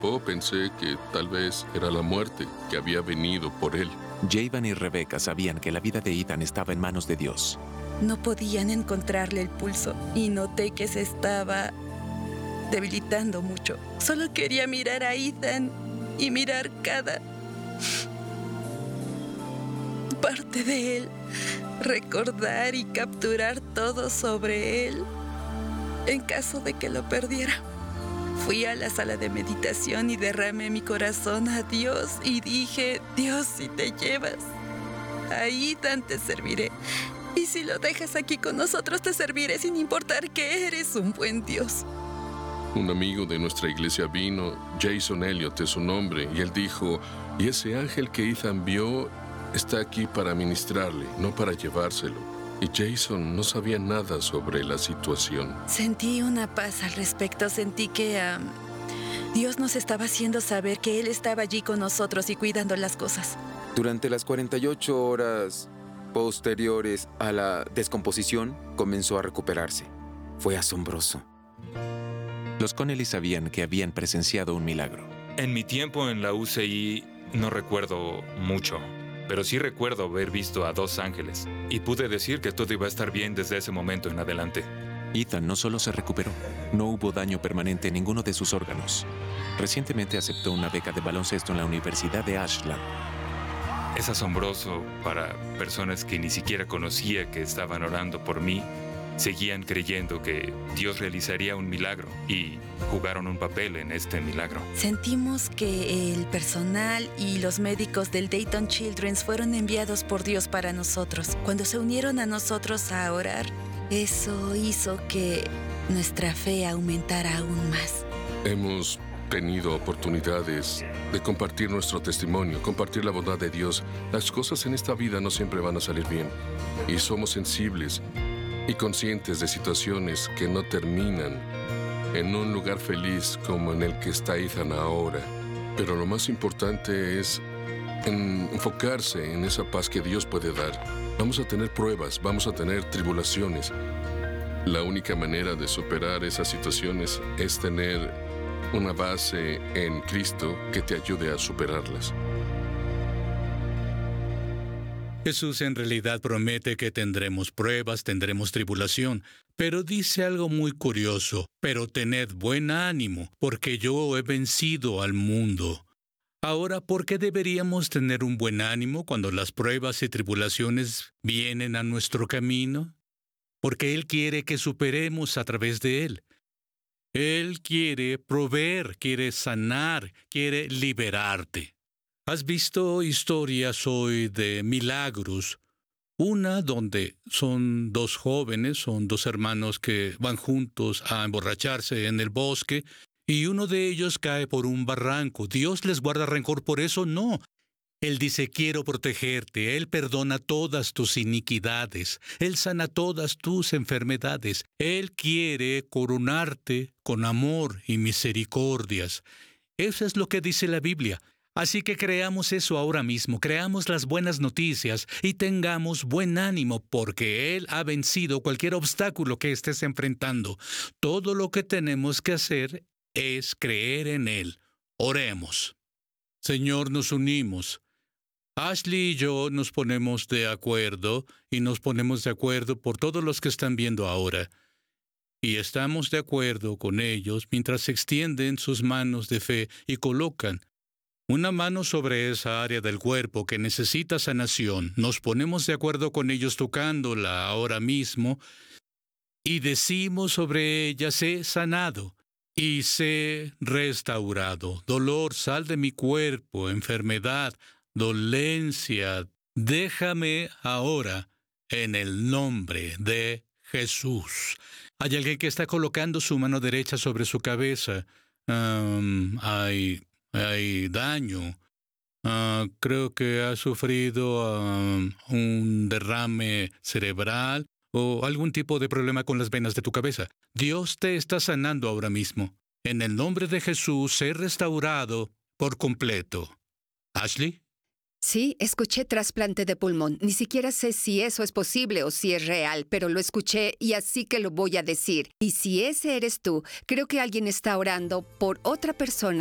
Pensé que tal vez era la muerte que había venido por él. Javan y Rebecca sabían que la vida de Ethan estaba en manos de Dios. No podían encontrarle el pulso y noté que se estaba debilitando mucho. Solo quería mirar a Ethan y mirar cada parte de él, recordar y capturar todo sobre él en caso de que lo perdiera. Fui a la sala de meditación y derramé mi corazón a Dios y dije: Dios, si te llevas a Ethan, te serviré. Y si lo dejas aquí con nosotros, te serviré sin importar que eres un buen Dios. Un amigo de nuestra iglesia vino, Jason Elliott es su nombre, y él dijo: y ese ángel que Ethan vio está aquí para ministrarle, no para llevárselo. Y Jason no sabía nada sobre la situación. Sentí una paz al respecto. Sentí que Dios nos estaba haciendo saber que Él estaba allí con nosotros y cuidando las cosas. Durante las 48 horas posteriores a la descomposición, comenzó a recuperarse. Fue asombroso. Los Connelly sabían que habían presenciado un milagro. En mi tiempo en la UCI no recuerdo mucho, pero sí recuerdo haber visto a 2 ángeles y pude decir que todo iba a estar bien desde ese momento en adelante. Ethan no solo se recuperó, no hubo daño permanente en ninguno de sus órganos. Recientemente aceptó una beca de baloncesto en la Universidad de Ashland. Es asombroso para personas que ni siquiera conocía que estaban orando por mí. Seguían creyendo que Dios realizaría un milagro y jugaron un papel en este milagro. Sentimos que el personal y los médicos del Dayton Children's fueron enviados por Dios para nosotros. Cuando se unieron a nosotros a orar, eso hizo que nuestra fe aumentara aún más. Hemos tenido oportunidades de compartir nuestro testimonio, compartir la bondad de Dios. Las cosas en esta vida no siempre van a salir bien y somos sensibles y conscientes de situaciones que no terminan en un lugar feliz como en el que está Ethan ahora. Pero lo más importante es enfocarse en esa paz que Dios puede dar. Vamos a tener pruebas, vamos a tener tribulaciones. La única manera de superar esas situaciones es tener una base en Cristo que te ayude a superarlas. Jesús en realidad promete que tendremos pruebas, tendremos tribulación, pero dice algo muy curioso: pero tened buen ánimo, porque yo he vencido al mundo. Ahora, ¿por qué deberíamos tener un buen ánimo cuando las pruebas y tribulaciones vienen a nuestro camino? Porque Él quiere que superemos a través de Él. Él quiere proveer, quiere sanar, quiere liberarte. ¿Has visto historias hoy de milagros? Una donde son 2 jóvenes, son 2 hermanos que van juntos a emborracharse en el bosque y uno de ellos cae por un barranco. ¿Dios les guarda rencor por eso? No. Él dice: quiero protegerte. Él perdona todas tus iniquidades. Él sana todas tus enfermedades. Él quiere coronarte con amor y misericordias. Eso es lo que dice la Biblia. Así que creamos eso ahora mismo, creamos las buenas noticias y tengamos buen ánimo porque Él ha vencido cualquier obstáculo que estés enfrentando. Todo lo que tenemos que hacer es creer en Él. Oremos. Señor, nos unimos. Ashley y yo nos ponemos de acuerdo y nos ponemos de acuerdo por todos los que están viendo ahora. Y estamos de acuerdo con ellos mientras extienden sus manos de fe y colocan una mano sobre esa área del cuerpo que necesita sanación. Nos ponemos de acuerdo con ellos tocándola ahora mismo y decimos sobre ella: sé sanado y sé restaurado. Dolor, sal de mi cuerpo. Enfermedad, dolencia, déjame ahora en el nombre de Jesús. Hay alguien que está colocando su mano derecha sobre su cabeza. Hay daño. Creo que ha sufrido un derrame cerebral o algún tipo de problema con las venas de tu cabeza. Dios te está sanando ahora mismo. En el nombre de Jesús, sé restaurado por completo. ¿Ashley? Sí, escuché trasplante de pulmón. Ni siquiera sé si eso es posible o si es real, pero lo escuché y así que lo voy a decir. Y si ese eres tú, creo que alguien está orando por otra persona